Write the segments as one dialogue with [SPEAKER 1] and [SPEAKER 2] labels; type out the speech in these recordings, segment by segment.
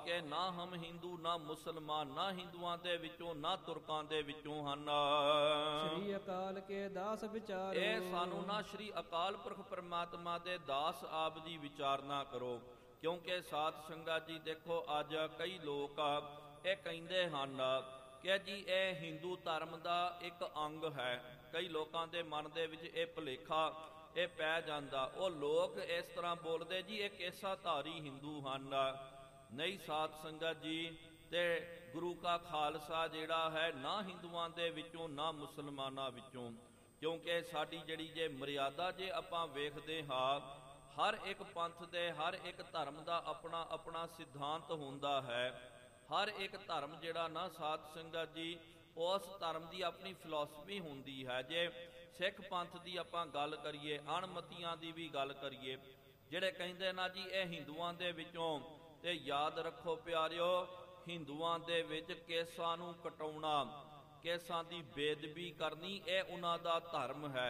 [SPEAKER 1] ਕੇ ਨਾ ਹਮ ਹਿੰਦੂ ਨਾ ਮੁਸਲਮਾਨ, ਨਾ ਹਿੰਦੂਆਂ ਦੇ ਵਿੱਚੋਂ ਨਾ ਤੁਰਕਾਂ ਦੇ ਵਿੱਚੋਂ ਹਨ।
[SPEAKER 2] ਸ੍ਰੀ ਅਕਾਲ ਕੇ ਦਾਸ ਵਿਚਾਰੋ,
[SPEAKER 1] ਇਹ ਸਾਨੂੰ ਨਾ ਸ਼੍ਰੀ ਅਕਾਲ ਪੁਰਖ ਪਰਮਾਤਮਾ ਦੇ ਦਾਸ ਆਪ ਦੀ ਵਿਚਾਰਨਾ ਕਰੋ। ਕਿਉਂਕਿ ਸਾਧ ਸੰਗਤ ਜੀ ਦੇਖੋ, ਅੱਜ ਕਈ ਲੋਕ ਇਹ ਕਹਿੰਦੇ ਹਨ ਕਿ ਜੀ ਇਹ ਹਿੰਦੂ ਧਰਮ ਦਾ ਇੱਕ ਅੰਗ ਹੈ। ਕਈ ਲੋਕਾਂ ਦੇ ਮਨ ਦੇ ਵਿੱਚ ਇਹ ਭੁਲੇਖਾ ਇਹ ਪੈ ਜਾਂਦਾ, ਉਹ ਲੋਕ ਇਸ ਤਰ੍ਹਾਂ ਬੋਲਦੇ ਜੀ ਇਹ ਕੇਸਾਧਾਰੀ ਹਿੰਦੂ ਹਨ। ਨਹੀਂ ਸਾਧ ਸੰਗਤ ਜੀ, ਤੇ ਗੁਰੂ ਕਾ ਖਾਲਸਾ ਜਿਹੜਾ ਹੈ ਨਾ ਹਿੰਦੂਆਂ ਦੇ ਵਿੱਚੋਂ ਨਾ ਮੁਸਲਮਾਨਾਂ ਵਿੱਚੋਂ। ਕਿਉਂਕਿ ਸਾਡੀ ਜਿਹੜੀ ਜੇ ਮਰਿਆਦਾ ਜੇ ਆਪਾਂ ਵੇਖਦੇ ਹਾਂ, ਹਰ ਇੱਕ ਪੰਥ ਦੇ ਹਰ ਇੱਕ ਧਰਮ ਦਾ ਆਪਣਾ ਆਪਣਾ ਸਿਧਾਂਤ ਹੁੰਦਾ ਹੈ। ਹਰ ਇੱਕ ਧਰਮ ਜਿਹੜਾ ਨਾ ਸਾਧ ਸੰਗਤ ਜੀ, ਉਸ ਧਰਮ ਦੀ ਆਪਣੀ ਫਿਲਾਸਫੀ ਹੁੰਦੀ ਹੈ। ਜੇ ਸਿੱਖ ਪੰਥ ਦੀ ਆਪਾਂ ਗੱਲ ਕਰੀਏ, ਅਣਮਤੀਆਂ ਦੀ ਵੀ ਗੱਲ ਕਰੀਏ, ਜਿਹੜੇ ਕਹਿੰਦੇ ਨਾ ਜੀ ਇਹ ਹਿੰਦੂਆਂ ਦੇ ਵਿੱਚੋਂ, ਤੇ ਯਾਦ ਰੱਖੋ ਪਿਆਰਿਓ, ਹਿੰਦੂਆਂ ਦੇ ਵਿੱਚ ਕੇਸਾਂ ਨੂੰ ਕਟਾਉਣਾ, ਕੇਸਾਂ ਦੀ ਬੇਅਦਬੀ ਕਰਨੀ, ਇਹ ਉਹਨਾਂ ਦਾ ਧਰਮ ਹੈ।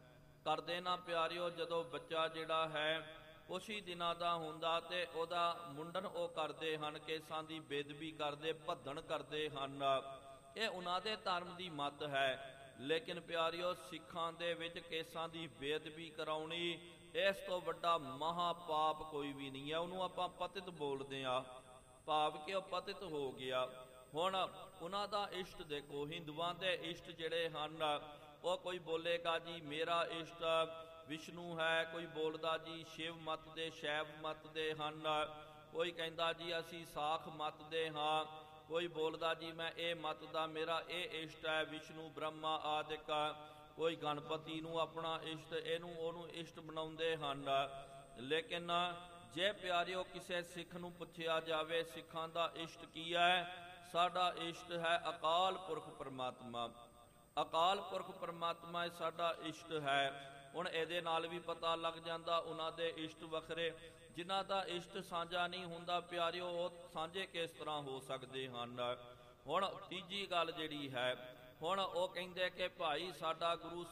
[SPEAKER 1] ਕਰਦੇ ਨਾ ਪਿਆਰਿਓ, ਜਦੋਂ ਬੱਚਾ ਜਿਹੜਾ ਹੈ ਕੁਛ ਹੀ ਦਿਨਾਂ ਦਾ ਹੁੰਦਾ ਤੇ ਉਹਦਾ ਮੁੰਡਨ ਉਹ ਕਰਦੇ ਹਨ, ਕੇਸਾਂ ਦੀ ਬੇਅਦਬੀ ਕਰਦੇ, ਭੱਦਣ ਕਰਦੇ ਹਨ। ਇਹ ਉਹਨਾਂ ਦੇ ਧਰਮ ਦੀ ਮੱਤ ਹੈ। ਲੇਕਿਨ ਪਿਆਰਿਓ, ਸਿੱਖਾਂ ਦੇ ਵਿੱਚ ਕੇਸਾਂ ਦੀ ਬੇਅਦਬੀ ਕਰਾਉਣੀ, ਇਸ ਤੋਂ ਵੱਡਾ ਮਹਾਪਾਪ ਕੋਈ ਵੀ ਨਹੀਂ ਹੈ। ਉਹਨੂੰ ਆਪਾਂ ਪਤਿਤ ਬੋਲਦੇ ਹਾਂ, ਭਾਵ ਕਿ ਉਹ ਪਤਿਤ ਹੋ ਗਿਆ। ਹੁਣ ਉਹਨਾਂ ਦਾ ਇਸ਼ਟ ਦੇਖੋ, ਹਿੰਦੂਆਂ ਦੇ ਇਸ਼ਟ ਜਿਹੜੇ ਹਨ, ਉਹ ਕੋਈ ਬੋਲੇਗਾ ਜੀ ਮੇਰਾ ਇਸ਼ਟ ਵਿਸ਼ਨੂੰ ਹੈ, ਕੋਈ ਬੋਲਦਾ ਜੀ ਸ਼ਿਵ ਮਤ ਦੇ, ਸ਼ੈਵ ਮਤ ਦੇ ਹਨ, ਕੋਈ ਕਹਿੰਦਾ ਜੀ ਅਸੀਂ ਸਾਖ ਮਤ ਦੇ ਹਾਂ, ਕੋਈ ਬੋਲਦਾ ਜੀ ਮੈਂ ਇਹ ਮਤ ਦਾ, ਮੇਰਾ ਇਹ ਇਸ਼ਟ ਹੈ ਵਿਸ਼ਨੂੰ ਬ੍ਰਹਮਾ ਆਦਿਕ, ਕੋਈ ਗਣਪਤੀ ਨੂੰ ਆਪਣਾ ਇਸ਼ਟ, ਇਹਨੂੰ ਉਹਨੂੰ ਇਸ਼ਟ ਬਣਾਉਂਦੇ ਹਨ। ਲੇਕਿਨ ਜੇ ਪਿਆਰਿਓ ਕਿਸੇ ਸਿੱਖ ਨੂੰ ਪੁੱਛਿਆ ਜਾਵੇ ਸਿੱਖਾਂ ਦਾ ਇਸ਼ਟ ਕੀ ਹੈ, ਸਾਡਾ ਇਸ਼ਟ ਹੈ ਅਕਾਲ ਪੁਰਖ ਪਰਮਾਤਮਾ। ਅਕਾਲ ਪੁਰਖ ਪਰਮਾਤਮਾ ਸਾਡਾ ਇਸ਼ਟ ਹੈ। ਹੁਣ ਇਹਦੇ ਨਾਲ ਵੀ ਪਤਾ ਲੱਗ ਜਾਂਦਾ ਉਹਨਾਂ ਦੇ ਇਸ਼ਟ ਵੱਖਰੇ, ਜਿਨ੍ਹਾਂ ਦਾ ਇਸ਼ਟ ਸਾਂਝਾ ਨਹੀਂ ਹੁੰਦਾ ਪਿਆਰਿਓ, ਉਹ ਸਾਂਝੇ ਕਿਸ ਤਰ੍ਹਾਂ ਹੋ ਸਕਦੇ ਹਨ। ਹੁਣ ਤੀਜੀ ਗੱਲ ਜਿਹੜੀ ਹੈ, ਹੁਣ ਉਹ ਕਹਿੰਦੇ ਕਿ ਭਾਈ ਸਾਡਾ ਗੁਰੂ